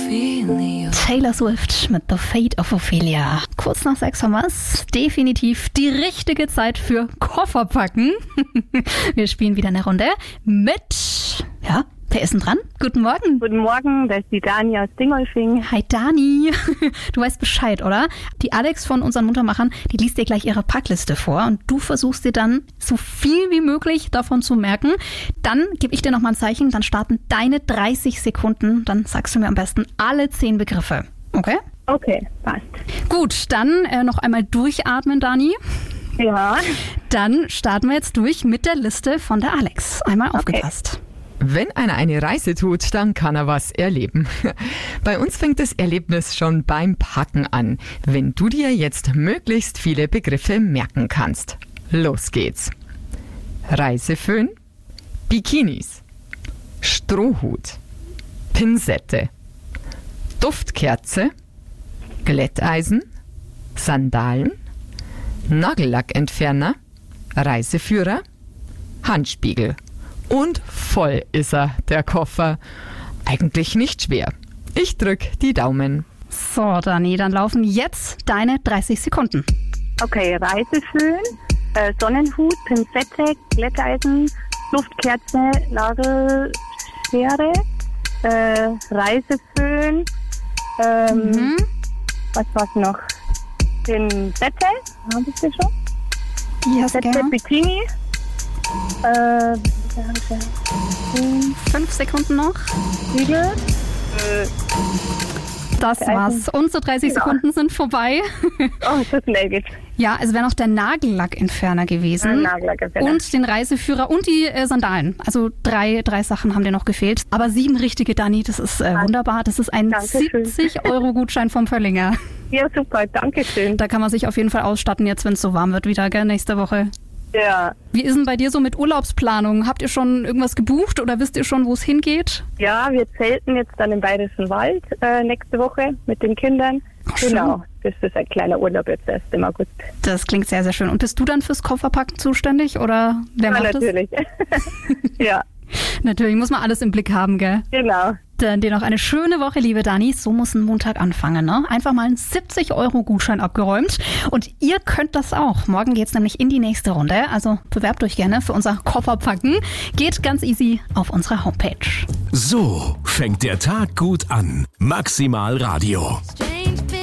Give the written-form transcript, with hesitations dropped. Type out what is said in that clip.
Taylor Swift mit The Fate of Ophelia. Kurz nach 6 haben wir's. Definitiv die richtige Zeit für Kofferpacken. Wir spielen wieder eine Runde mit... Ja, wer ist denn dran? Guten Morgen. Guten Morgen, das ist die Dani aus Dingolfing. Hi Dani. Du weißt Bescheid, oder? Die Alex von unseren Muntermachern, die liest dir gleich ihre Packliste vor und du versuchst dir dann so viel wie möglich davon zu merken. Dann gebe ich dir nochmal ein Zeichen, dann starten deine 30 Sekunden. Dann sagst du mir am besten alle 10 Begriffe. Okay? Okay, passt. Gut, dann noch einmal durchatmen, Dani. Ja. Dann starten wir jetzt durch mit der Liste von der Alex. Einmal aufgepasst. Wenn einer eine Reise tut, dann kann er was erleben. Bei uns fängt das Erlebnis schon beim Packen an, wenn du dir jetzt möglichst viele Begriffe merken kannst. Los geht's. Reiseföhn, Bikinis, Strohhut, Pinsette, Duftkerze, Glätteisen, Sandalen, Nagellackentferner, Reiseführer, Handspiegel. Und voll ist er, der Koffer. Eigentlich nicht schwer. Ich drück die Daumen. So, Dani, dann laufen jetzt deine 30 Sekunden. Okay, Reiseföhn, Sonnenhut, Pinzette, Glätteisen, Duftkerze, Nagelschere, Reiseföhn, was war's noch? Pinzette, habe ich das schon? Ja, Pinzette, Bikini, 5 Sekunden noch. Spiegel, Das war's. Unsere 30 Sekunden sind vorbei. oh, so schnell geht's. Ja, es wäre noch der Nagellackentferner gewesen. Nagellackentferner. Und den Reiseführer und die Sandalen. Also drei Sachen haben dir noch gefehlt. Aber 7 richtige, Dani, das ist wunderbar. Das ist ein Dankeschön. 70-Euro-Gutschein vom Völlinger. Ja, super, danke schön. Da kann man sich auf jeden Fall ausstatten, jetzt wenn es so warm wird wieder, gell, nächste Woche. Ja. Wie ist denn bei dir so mit Urlaubsplanung? Habt ihr schon irgendwas gebucht oder wisst ihr schon, wo es hingeht? Ja, wir zelten jetzt dann im Bayerischen Wald nächste Woche mit den Kindern. Schön. Genau, das ist ein kleiner Urlaub jetzt erst im August. Das klingt sehr, sehr schön. Und bist du dann fürs Kofferpacken zuständig oder wer macht natürlich. Ja, das? Natürlich, muss man alles im Blick haben, gell? genau. Dann dir noch eine schöne Woche, liebe Dani. So muss ein Montag anfangen, ne? Einfach mal einen 70-Euro-Gutschein abgeräumt. Und ihr könnt das auch. Morgen geht's nämlich in die nächste Runde. Also bewerbt euch gerne für unser Kofferpacken. Geht ganz easy auf unsere Homepage. So fängt der Tag gut an. Maximal Radio.